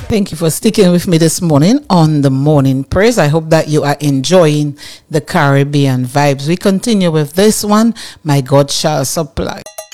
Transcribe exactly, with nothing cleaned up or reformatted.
Thank you for sticking with me this morning on the Morning Praise. I hope that you are enjoying the Caribbean vibes. We continue with this one, My God Shall Supply.